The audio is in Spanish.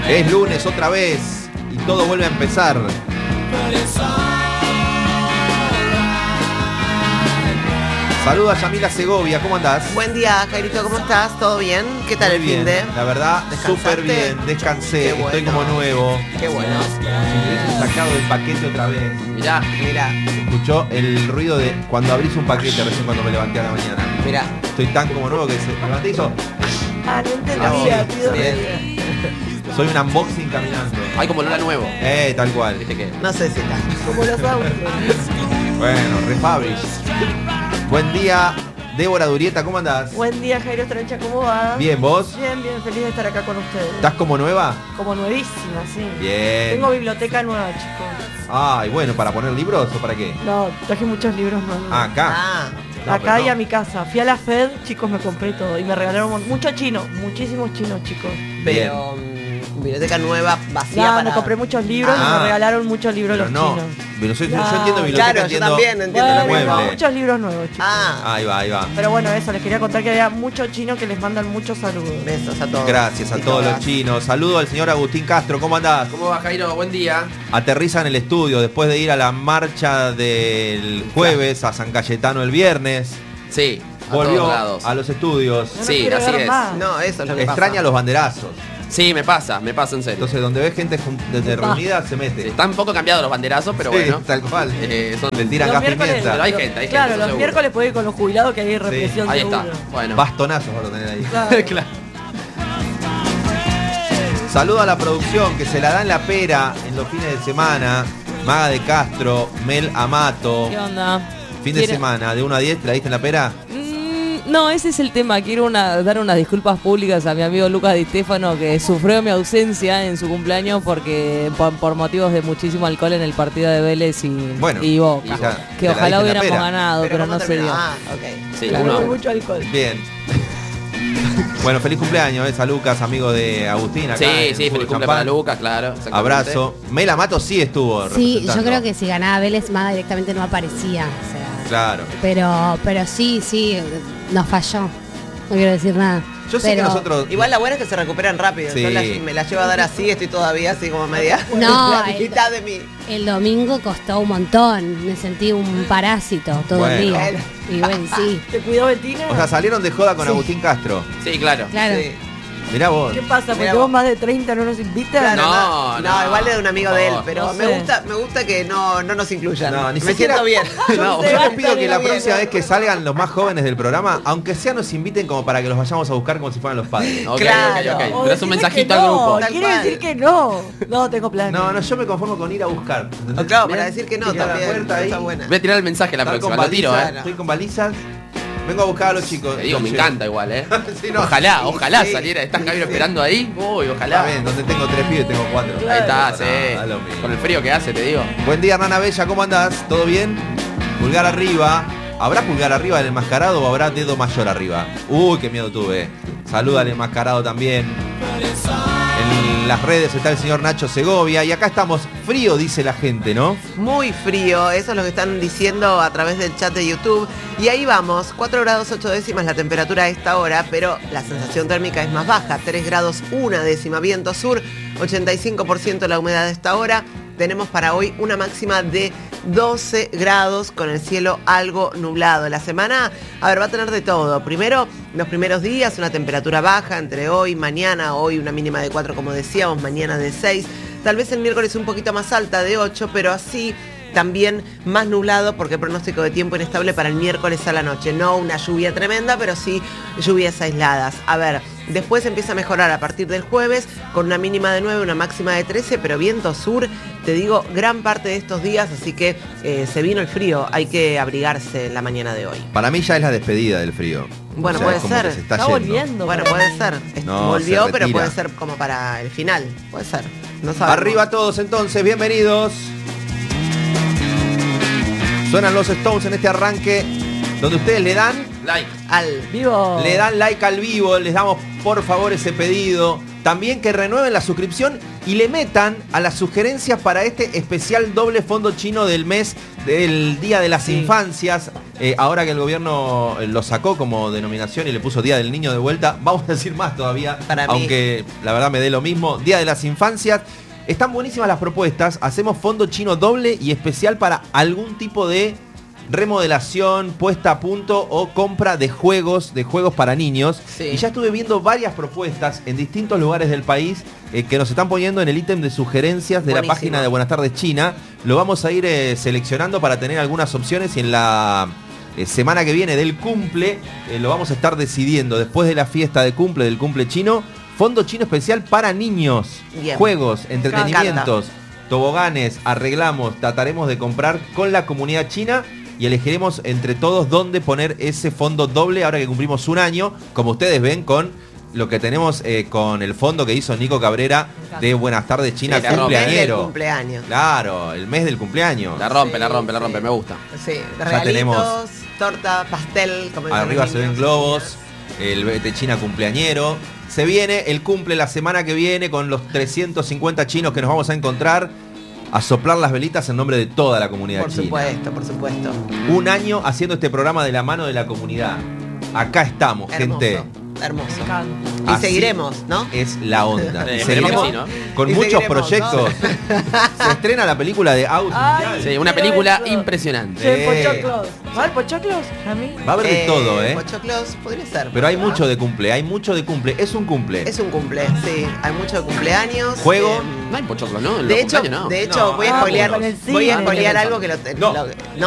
Es lunes otra vez y todo vuelve a empezar. Saluda a Yamila Segovia, ¿cómo andás? Buen día, Jairito, ¿cómo estás? ¿Todo bien? ¿Qué tal Muy el bien, fin de? la verdad, ¿Descansaste? súper bien, descansé, Qué bueno. estoy como nuevo. Qué bueno. Si me hubiesen sacado del paquete otra vez. Mirá. Escuchó el ruido de cuando abrís un paquete recién cuando me levanté a la mañana. Mirá. Estoy tan como nuevo que me levanté y hizo. No entendía, tío. Bien. Soy un unboxing caminando. Hay como Lola nuevo. Tal cual. ¿Viste qué? No sé si está. Como los autos. Bueno, refabrish. Buen día, Débora Durieta, ¿cómo andás? Buen día, Jairo Trancha, ¿cómo va? Bien, ¿vos? Bien, bien, feliz de estar acá con ustedes. ¿Estás como nueva? Como nuevísima, sí. Bien. Tengo biblioteca nueva, chicos. Ay, bueno, ¿para poner libros o para qué? No, traje muchos libros nuevos. Acá. Ah. No, acá pero y no. a mi casa. Fui a la Fed, chicos, me compré todo. Y me regalaron mucho chino, muchísimos chinos, chicos. Pero biblioteca nueva, vacía Ya, para... me compré muchos libros y Ah. me regalaron muchos libros Pero los no. chinos. Pero yo No. entiendo biblioteca, Claro, yo entiendo. también entiendo Bueno, lo mismo. mueble. muchos libros nuevos, chicos. Ah, Ahí va, ahí va. Pero bueno, eso, les quería contar que había muchos chinos que les mandan muchos saludos. besos a todos. Gracias a Y todos los todas. chinos. Saludo al señor Agustín Castro, ¿cómo andás? ¿Cómo va, Jairo? Buen día. Aterriza en el estudio después de ir a la marcha del jueves a San Cayetano el viernes. Sí, a Volvió todos lados. a los estudios. No, no Sí, quiero así ver es. más. No, eso es lo que Extraña pasa. los banderazos. Sí, me pasa en serio. Entonces, donde ves gente reunida, se mete. Sí, están un poco cambiados los banderazos, pero Sí, bueno. tal cual. Son- Le tiran Los gas miércoles- pimienta. Pero hay gente, Claro, eso los seguro. miércoles puedo ir con los jubilados que hay represión Ahí seguro. está. Bueno. Bastonazos vas a tener ahí. Claro. Claro. Saludo a la producción que se la da en la pera en los fines de semana. Maga de Castro, Mel Amato. ¿Qué onda? Fin de ¿Quiere- semana, de 1 a 10, ¿te la diste en la pera? No, ese es el tema. Quiero dar unas disculpas públicas a mi amigo Lucas Di Stefano, que sufrió mi ausencia en su cumpleaños porque por motivos de muchísimo alcohol en el partido de Vélez y Bueno, Boca. y ya, te Que la ojalá diste en la hubiéramos pera. ganado, pero ¿cómo no se terminó? dio. Ah, ok. Sí, Claro, uno. hay mucho alcohol. Bien. Bueno, feliz cumpleaños a Lucas, amigo de Agustín. Acá Sí, en sí, Fútbol feliz cumple Champán. para Lucas, claro. exactamente. Abrazo. Mel Amato sí estuvo Sí, yo representando. creo que si ganaba Vélez, Maga directamente no aparecía. O sea, Claro. pero sí, nos falló. No quiero decir nada. Yo sé que Pero- nosotros... Igual la buena es que se recuperan rápido. Sí. Yo me la llevo a dar así, estoy todavía así como media. No, la mitad de mí. El domingo costó un montón. Me sentí un parásito todo Bueno. el día. Y bueno, sí. ¿Te cuidó Betina? O sea, salieron de joda con Sí. Agustín Castro. Sí, claro. Claro. Sí. Mirá vos. ¿Qué pasa? Mirá Porque vos. vos más de 30 no nos invitas. Claro, No, no, igual es de un amigo de él, por pero no me sé. gusta que no nos incluyan. No, ni me siquiera- siento bien. No, Se yo va les pido a que la bien. próxima vez que salgan los más jóvenes del programa, aunque sea nos inviten como para que los vayamos a buscar como si fueran los padres. Ok, Claro. ok, ok. O Pero es un decirle mensajito que al no, grupo. Tal Quiere cual. decir que no. No, tengo plan. No, yo me conformo con ir a buscar. ¿entendés? Claro, para decir que no Tirar la también. puerta ahí. Está buena. Voy a tirar el mensaje la Estar próxima, con lo tiro, balizas, eh. Estoy con balizas. Vengo a buscar a los chicos. Te digo, me Entonces, encanta igual, Sí, no, Ojalá, sí, ojalá sí, saliera. ¿Estás sí, Javier sí. esperando ahí? Uy, Está ojalá. bien, donde tengo 3 pibes tengo 4. Ahí está, No, sí. da lo mismo. Con el frío que hace, te digo. Buen día, Hernana Bella, ¿cómo andás? ¿Todo bien? Pulgar arriba. ¿Habrá pulgar arriba del enmascarado o habrá dedo mayor arriba? Uy, qué miedo tuve. Saluda al enmascarado también. En las redes está el señor Nacho Segovia. Y acá estamos. Frío, dice la gente, ¿no? Muy frío, eso es lo que están diciendo a través del chat de YouTube. Y ahí vamos, 4 grados 8 décimas la temperatura a esta hora, pero la sensación térmica es más baja, 3 grados 1 décima, viento sur, 85% la humedad a esta hora. Tenemos para hoy una máxima de 12 grados con el cielo algo nublado. La semana, a ver, va a tener de todo. Primero, los primeros días, una temperatura baja entre hoy, mañana, hoy una mínima de 4 como decíamos, mañana de 6. Tal vez el miércoles un poquito más alta de 8, pero así también más nublado porque pronóstico de tiempo inestable para el miércoles a la noche. No una lluvia tremenda, pero sí lluvias aisladas. A ver, después empieza a mejorar a partir del jueves con una mínima de 9, una máxima de 13, pero viento sur, te digo, gran parte de estos días, así que se vino el frío, hay que abrigarse en la mañana de hoy. Para mí ya es la despedida del frío. Bueno, O sea, puede es como ser. que se está Está yendo. volviendo. Bueno, para puede mí. ser. No, Volvió, se pero retira. puede ser como para el final. Puede ser. No sabemos. Arriba todos entonces, bienvenidos. Suenan los Stones en este arranque donde ustedes le dan Like. Vivo. like al vivo, les damos por favor ese pedido. También que renueven la suscripción y le metan a las sugerencias para este especial doble fondo chino del mes del Día de las Infancias. Ahora que el gobierno lo sacó como denominación y le puso Día del Niño de vuelta, vamos a decir más todavía, Para mí. aunque la verdad me dé lo mismo. Día de las Infancias. Están buenísimas las propuestas. Hacemos fondo chino doble y especial para algún tipo de remodelación, puesta a punto o compra de juegos para niños. Sí. Y ya estuve viendo varias propuestas en distintos lugares del país que nos están poniendo en el ítem de sugerencias de Buenísimo. la página de Buenas Tardes China. Lo vamos a ir seleccionando para tener algunas opciones y en la semana que viene del cumple lo vamos a estar decidiendo después de la fiesta de cumple del cumple chino. Fondo chino especial para niños. Bien. Juegos, entretenimientos, toboganes, arreglamos, trataremos de comprar con la comunidad china y elegiremos entre todos dónde poner ese fondo doble ahora que cumplimos un año, como ustedes ven con lo que tenemos con el fondo que hizo Nico Cabrera de Buenas Tardes China, Sí, la rompe. cumpleañero. El cumpleaños. Claro, el mes del cumpleaños. La rompe, Sí, la rompe, sí. me gusta. Sí, Ya regalitos, tenemos- torta, pastel. Como dicen Arriba los se ven niños. globos, el BT China cumpleañero. Se viene el cumple la semana que viene con los 350 chinos que nos vamos a encontrar a soplar las velitas en nombre de toda la comunidad Por china. supuesto, por supuesto. Un año haciendo este programa de la mano de la comunidad. Acá estamos, Hermoso, gente. hermoso. Me encanta. Y Así seguiremos, ¿no? Es la onda. Sí, Y esperemos seguiremos que sí, ¿no? con Y muchos seguiremos, proyectos. Se estrena la película de Out. Ay, Sí, una quiero película eso. impresionante. Sí, pochoclos. ¿Va a haber pochoclos? ¿A mí? Va a haber de todo, ¿eh? Pochoclos, podría ser. Pero hay ¿verdad? mucho de cumple, hay mucho de cumple. Es un cumple. Es un cumple, sí. Hay mucho de cumpleaños. Juego. No hay pochoclo, ¿no? En De los hecho, cumpleaños no. de hecho No, voy a ah, spoilear, bueno. En el voy a cine. spoilear algo que No. no